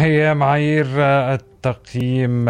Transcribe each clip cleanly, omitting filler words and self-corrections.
ما هي معايير التقييم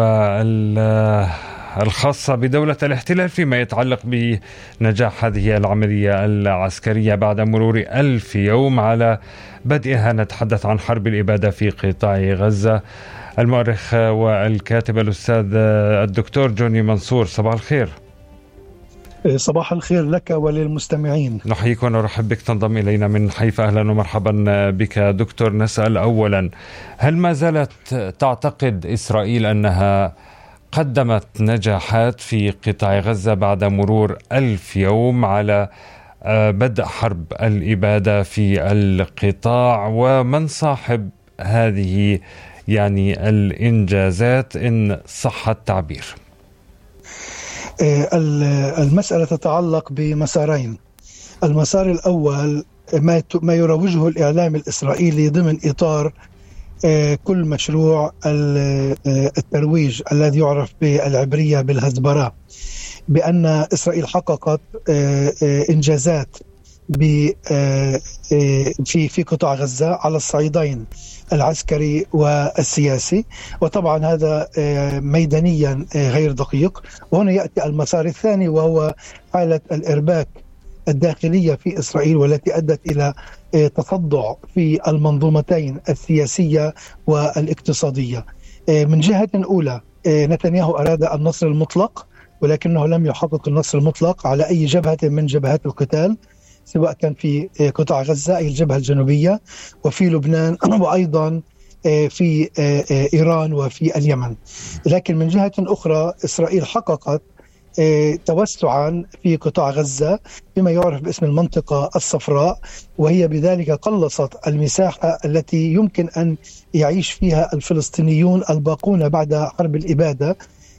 الخاصة بدولة الاحتلال فيما يتعلق بنجاح هذه العملية العسكرية بعد مرور 1000 يوم على بدءها؟ نتحدث عن حرب الإبادة في قطاع غزة. المؤرخ والكاتب الأستاذ الدكتور جوني منصور، صباح الخير. صباح الخير لك وللمستمعين. نحييك ونرحب بك، تنضم إلينا من حيفا. أهلا ومرحبا بك دكتور. نسأل أولا، هل ما زالت تعتقد إسرائيل أنها قدمت نجاحات في قطاع غزة بعد مرور 1000 يوم على بدء حرب الإبادة في القطاع؟ ومن صاحب هذه الإنجازات إن صح التعبير؟ المسألة تتعلق بمسارين. المسار الأول ما يروجه الإعلام الإسرائيلي ضمن إطار كل مشروع الترويج الذي يعرف بالعبرية بالهزبرة، بأن إسرائيل حققت إنجازات في قطاع غزة على الصعيدين العسكري والسياسي، وطبعا هذا ميدانيا غير دقيق. وهنا يأتي المسار الثاني، وهو حالة الإرباك الداخلية في إسرائيل، والتي أدت إلى تصدع في المنظومتين السياسية والاقتصادية. من جهة أولى، نتنياهو أراد النصر المطلق، ولكنه لم يحقق النصر المطلق على أي جبهة من جبهات القتال، سواء كان في قطاع غزة أي الجبهة الجنوبية، وفي لبنان، وأيضا في إيران وفي اليمن. لكن من جهة أخرى، إسرائيل حققت توسعا في قطاع غزة بما يعرف باسم المنطقة الصفراء، وهي بذلك قلصت المساحة التي يمكن أن يعيش فيها الفلسطينيون الباقون بعد حرب الإبادة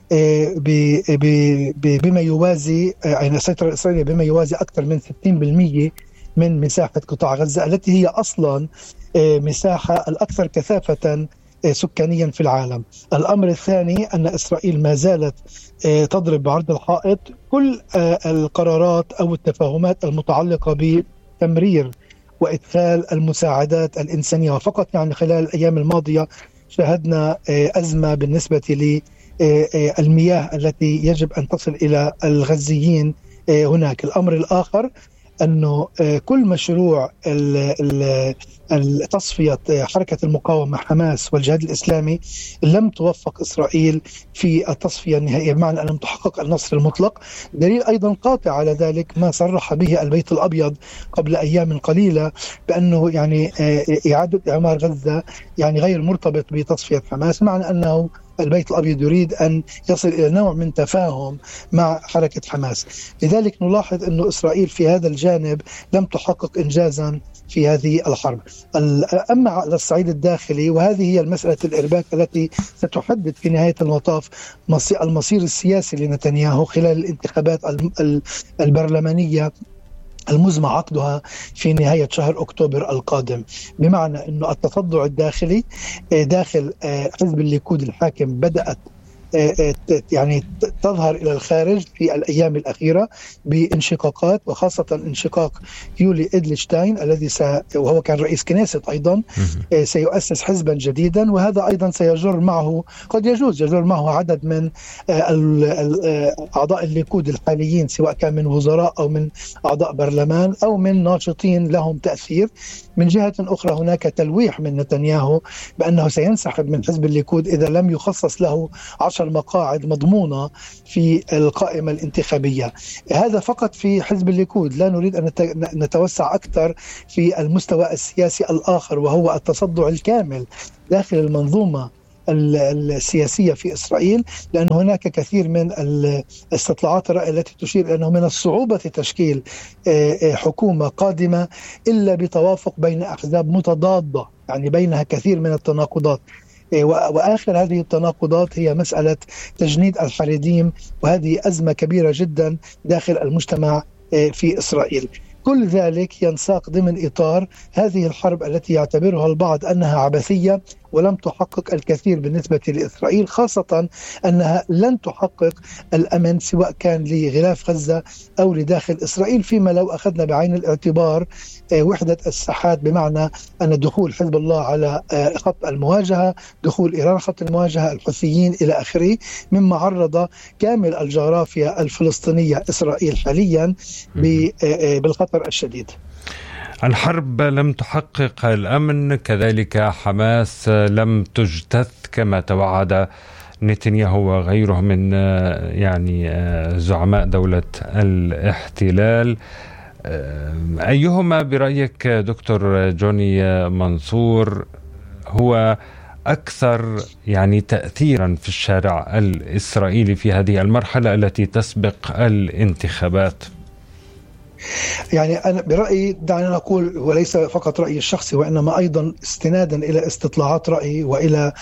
بما يوازي السيطرة الإسرائيلية بما يوازي أكثر من 60% من مساحة قطاع غزة، التي هي أصلا مساحة الأكثر كثافة سكانيا في العالم. الأمر الثاني أن إسرائيل ما زالت تضرب بعرض الحائط كل القرارات أو التفاهمات المتعلقة بتمرير وإدخال المساعدات الإنسانية. وفقط خلال الأيام الماضية شاهدنا أزمة بالنسبة للمياه التي يجب أن تصل إلى الغزيين هناك. الأمر الآخر أنه كل مشروع تصفية حركة المقاومة حماس والجهاد الإسلامي لم توفق إسرائيل في التصفية النهائية، بمعنى أن لم تحقق النصر المطلق. دليل أيضا قاطع على ذلك ما صرح به البيت الأبيض قبل أيام قليلة، بأنه إعادة إعمار غزة غير مرتبط بتصفية حماس، معنى أنه البيت الأبيض يريد أن يصل إلى نوع من تفاهم مع حركة حماس. لذلك نلاحظ أن إسرائيل في هذا الجانب لم تحقق إنجازا في هذه الحرب. أما على الصعيد الداخلي، وهذه هي المسألة الإرباك التي ستحدد في نهاية المطاف المصير السياسي لنتنياهو خلال الانتخابات البرلمانية المزمع عقدها في نهاية شهر أكتوبر القادم. بمعنى أنه التصدع الداخلي داخل حزب الليكود الحاكم بدأت تظهر إلى الخارج في الأيام الأخيرة بانشقاقات، وخاصة انشقاق يولي إدلشتاين الذي وهو كان رئيس كنيست أيضا سيؤسس حزبا جديدا، وهذا أيضا سيجر معه يجر معه عدد من أعضاء الليكود الحاليين، سواء كان من وزراء أو من أعضاء برلمان أو من ناشطين لهم تأثير. من جهة أخرى هناك تلويح من نتنياهو بأنه سينسحب من حزب الليكود إذا لم يخصص له 10 مقاعد مضمونة في القائمة الانتخابية. هذا فقط في حزب الليكود، لا نريد أن نتوسع أكثر في المستوى السياسي الآخر، وهو التصدع الكامل داخل المنظومة السياسية في إسرائيل، لأن هناك كثير من الاستطلاعات الرأي التي تشير إلى أنه من الصعوبة تشكيل حكومة قادمة إلا بتوافق بين أحزاب متضادة، بينها كثير من التناقضات. وآخر هذه التناقضات هي مسألة تجنيد الحريديم، وهذه أزمة كبيرة جدا داخل المجتمع في إسرائيل. كل ذلك ينساق ضمن إطار هذه الحرب التي يعتبرها البعض أنها عبثية ولم تحقق الكثير بالنسبة لإسرائيل، خاصة أنها لن تحقق الأمن سواء كان لغلاف غزة أو لداخل إسرائيل، فيما لو أخذنا بعين الاعتبار وحدة الساحات، بمعنى أن دخول حزب الله على خط المواجهة، دخول إيران خط المواجهة، الحوثيين إلى آخره، مما عرض كامل الجغرافيا الفلسطينية إسرائيل حاليا بالخطر الشديد. الحرب لم تحقق الأمن، كذلك حماس لم تجتث كما توعد نتنياهو وغيره من زعماء دولة الاحتلال. أيهما برأيك دكتور جوني منصور هو أكثر تأثيرا في الشارع الإسرائيلي في هذه المرحلة التي تسبق الانتخابات؟ أنا برأيي دعنا نقول، وليس فقط رأيي الشخصي وإنما أيضا استنادا إلى استطلاعات رأي وإلى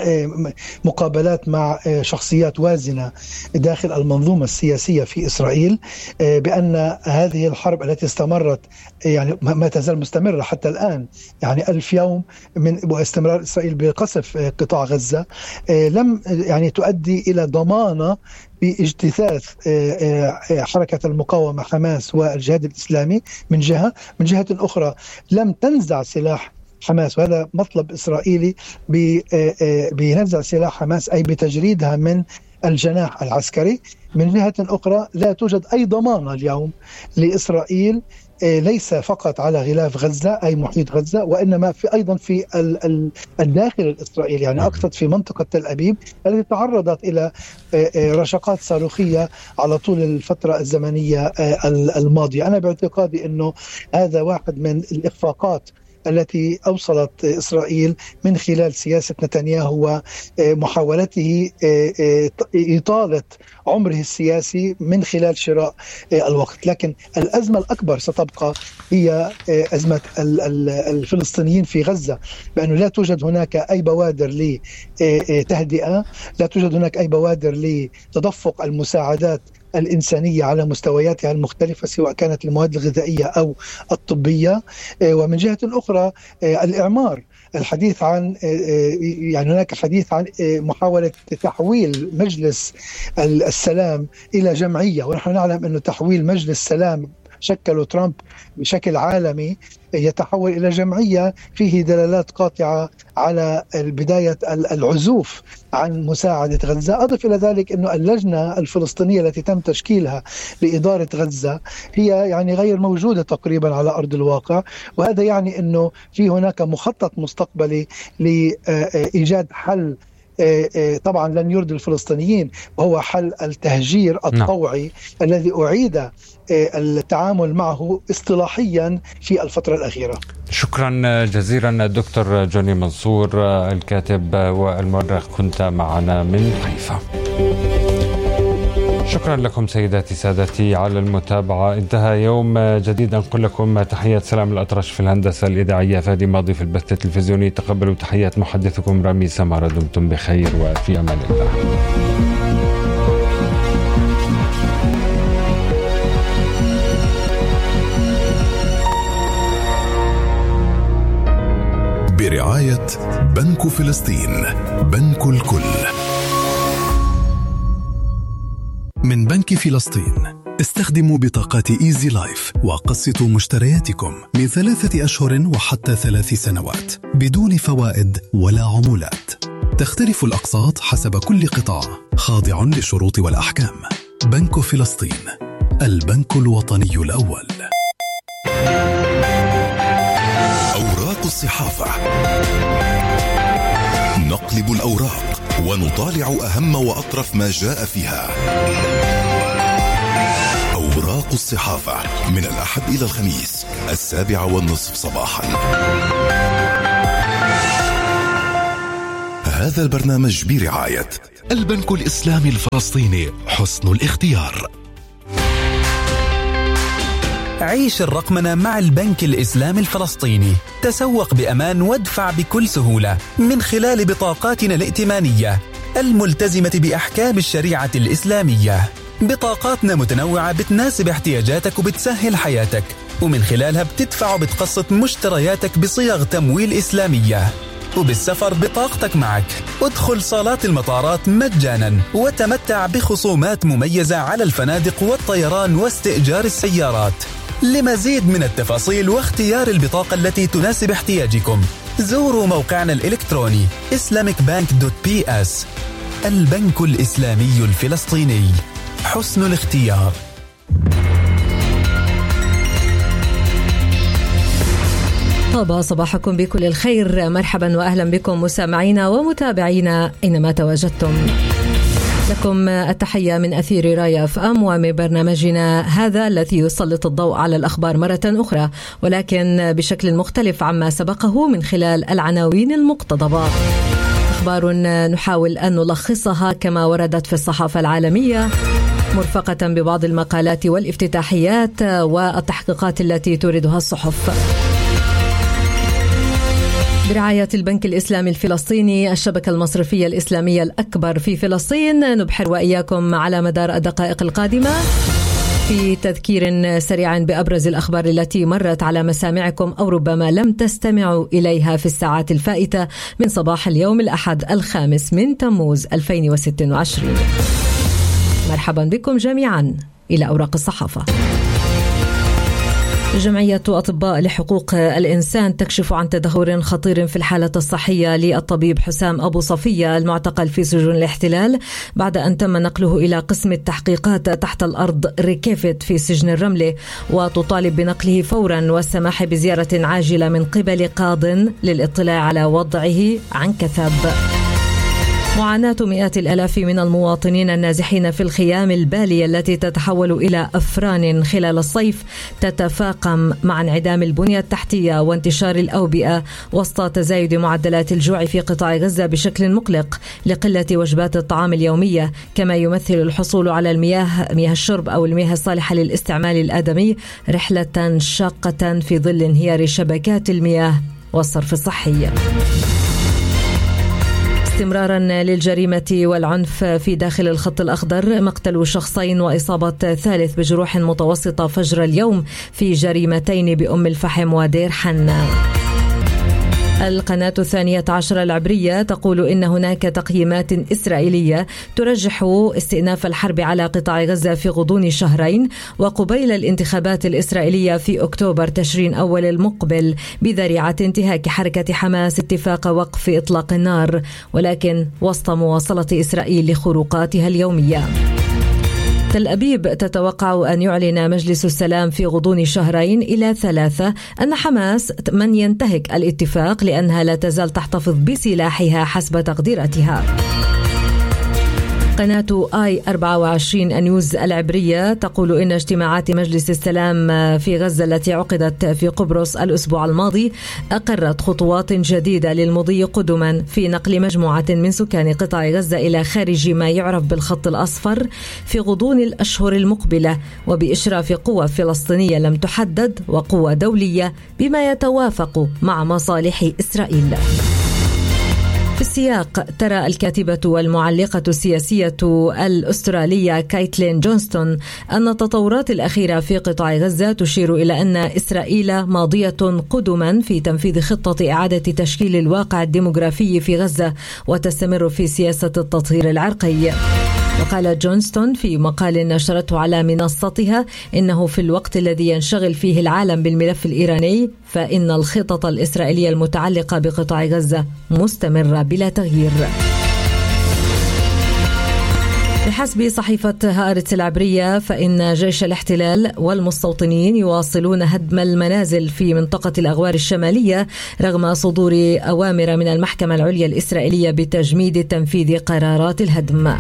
مقابلات مع شخصيات وازنة داخل المنظومة السياسية في إسرائيل، بأن هذه الحرب التي استمرت ما تزال مستمرة حتى الآن 1000 يوم من استمرار إسرائيل بقصف قطاع غزة، لم تؤدي إلى ضمانة باجتثاث حركة المقاومة حماس والجهاد الإسلامي من جهة أخرى لم تنزع سلاح حماس، وهذا مطلب إسرائيلي بنزع سلاح حماس أي بتجريدها من الجناح العسكري. من جهة أخرى لا توجد أي ضمانة اليوم لإسرائيل، ليس فقط على غلاف غزة أي محيط غزة، وإنما أيضا في الداخل الإسرائيلي، أقصد في منطقة تل أبيب التي تعرضت إلى رشقات صاروخية على طول الفترة الزمنية الماضية. أنا باعتقادي أنه هذا واحد من الإخفاقات التي أوصلت إسرائيل من خلال سياسة نتنياهو ومحاولته إطالة عمره السياسي من خلال شراء الوقت. لكن الأزمة الأكبر ستبقى هي أزمة الفلسطينيين في غزة، بأنه لا توجد هناك أي بوادر لتهدئة، لا توجد هناك أي بوادر لتدفق المساعدات الإنسانية على مستوياتها المختلفة سواء كانت المواد الغذائية أو الطبية. ومن جهة أخرى الإعمار، الحديث عن هناك حديث عن محاولة تحويل مجلس السلام إلى جمعية، ونحن نعلم أنه تحويل مجلس السلام شكله ترامب بشكل عالمي يتحول إلى جمعية فيه دلالات قاطعة على بداية العزوف عن مساعدة غزة. أضف إلى ذلك أنه اللجنة الفلسطينية التي تم تشكيلها لإدارة غزة هي غير موجودة تقريبا على أرض الواقع، وهذا أنه في هناك مخطط مستقبلي لإيجاد حل طبعا لن يرضي الفلسطينيين، وهو حل التهجير الطوعي الذي أعيد التعامل معه اصطلاحيا في الفترة الأخيرة. شكرا جزيلا دكتور جوني منصور الكاتب والمؤرخ، كنت معنا من حيفا. شكرا لكم سيداتي سادتي على المتابعة. انتهى يوم جديد. أنقل لكم تحيات سلام الأطرش في الهندسة الإذاعية، فادي ماضي في البث التلفزيوني. تقبلوا تحيات محدثكم رامي سمارة. دمتم بخير وفي أمان الله. برعاية بنك فلسطين، بنك الكل. من بنك فلسطين، استخدموا بطاقات إيزي لايف وقسطوا مشترياتكم من 3 أشهر وحتى 3 سنوات بدون فوائد ولا عمولات. تختلف الأقساط حسب كل قطاع، خاضع للشروط والأحكام. بنك فلسطين، البنك الوطني الأول. أوراق الصحافة، نقلب الأوراق ونطالع أهم وأطرف ما جاء فيها. أوراق الصحافة من الأحد إلى الخميس 7:30 صباحا. هذا البرنامج برعاية البنك الإسلامي الفلسطيني، حسن الاختيار. عيش الرقمنة مع البنك الإسلامي الفلسطيني. تسوق بأمان وادفع بكل سهولة من خلال بطاقاتنا الائتمانية الملتزمة بأحكام الشريعة الإسلامية. بطاقاتنا متنوعة بتناسب احتياجاتك وبتسهل حياتك. ومن خلالها بتقسط مشترياتك بصيغ تمويل إسلامية، وبالسفر بطاقتك معك. ادخل صالات المطارات مجانا وتمتع بخصومات مميزة على الفنادق والطيران واستئجار السيارات. لمزيد من التفاصيل واختيار البطاقة التي تناسب احتياجكم زوروا موقعنا الإلكتروني islamicbank.ps. البنك الإسلامي الفلسطيني، حسن الاختيار. طاب صباحكم بكل الخير، مرحبا وأهلا بكم مستمعينا ومتابعينا أينما تواجدتم. لكم التحية من أثير رايا FM ومن برنامجنا هذا الذي يسلط الضوء على الأخبار مرة أخرى، ولكن بشكل مختلف عما سبقه من خلال العناوين المقتضبة. أخبار نحاول أن نلخصها كما وردت في الصحافة العالمية، مرفقة ببعض المقالات والافتتاحيات والتحقيقات التي توردها الصحف. برعاية البنك الإسلامي الفلسطيني، الشبكة المصرفية الإسلامية الأكبر في فلسطين، نبحر وإياكم على مدار الدقائق القادمة في تذكير سريع بأبرز الأخبار التي مرت على مسامعكم أو ربما لم تستمعوا إليها في الساعات الفائتة من صباح اليوم الأحد 5 من تموز 2026. مرحبا بكم جميعا إلى أوراق الصحافة. جمعية أطباء لحقوق الإنسان تكشف عن تدهور خطير في الحالة الصحية للطبيب حسام أبو صفية المعتقل في سجون الاحتلال بعد أن تم نقله إلى قسم التحقيقات تحت الأرض ركيفت في سجن الرملة، وتطالب بنقله فورا والسماح بزيارة عاجلة من قبل قاض للاطلاع على وضعه عن كثب. معاناة مئات الآلاف من المواطنين النازحين في الخيام البالية التي تتحول إلى أفران خلال الصيف تتفاقم مع انعدام البنية التحتية وانتشار الأوبئة وسط تزايد معدلات الجوع في قطاع غزة بشكل مقلق لقلة وجبات الطعام اليومية، كما يمثل الحصول على مياه الشرب أو المياه الصالحة للاستعمال الآدمي رحلة شاقة في ظل انهيار شبكات المياه والصرف الصحي. استمرارا للجريمة والعنف في داخل الخط الأخضر، مقتل شخصين وإصابة ثالث بجروح متوسطة فجر اليوم في جريمتين بأم الفحم ودير حنا. القناة 12 العبرية تقول إن هناك تقييمات إسرائيلية ترجح استئناف الحرب على قطاع غزة في غضون شهرين وقبيل الانتخابات الإسرائيلية في أكتوبر تشرين أول المقبل بذريعة انتهاك حركة حماس اتفاق وقف إطلاق النار، ولكن وسط مواصلة إسرائيل لخروقاتها اليومية. تل أبيب تتوقع أن يعلن مجلس السلام في غضون 2 إلى 3 أن حماس من ينتهك الاتفاق لأنها لا تزال تحتفظ بسلاحها حسب تقديراتها. قناة I24 نيوز العبرية تقول إن اجتماعات مجلس السلام في غزة التي عقدت في قبرص الأسبوع الماضي أقرت خطوات جديدة للمضي قدما في نقل مجموعة من سكان قطاع غزة إلى خارج ما يعرف بالخط الأصفر في غضون الأشهر المقبلة، وبإشراف قوى فلسطينية لم تحدد وقوى دولية بما يتوافق مع مصالح إسرائيل. في السياق، ترى الكاتبة والمعلقة السياسية الأسترالية كايتلين جونستون أن التطورات الأخيرة في قطاع غزة تشير إلى أن إسرائيل ماضية قدما في تنفيذ خطة إعادة تشكيل الواقع الديموغرافي في غزة وتستمر في سياسة التطهير العرقي. وقالت جونستون في مقال نشرته على منصتها إنه في الوقت الذي ينشغل فيه العالم بالملف الإيراني فإن الخطط الإسرائيلية المتعلقة بقطاع غزة مستمرة بلا تغيير. بحسب صحيفة هآرتس العبرية فإن جيش الاحتلال والمستوطنين يواصلون هدم المنازل في منطقة الأغوار الشمالية رغم صدور أوامر من المحكمة العليا الإسرائيلية بتجميد تنفيذ قرارات الهدم.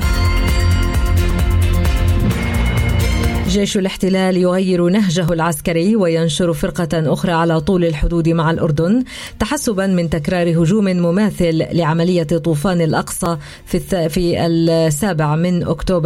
جيش الاحتلال يغير نهجه العسكري وينشر فرقة أخرى على طول الحدود مع الأردن تحسبا من تكرار هجوم مماثل لعملية طوفان الأقصى في 7 من أكتوبر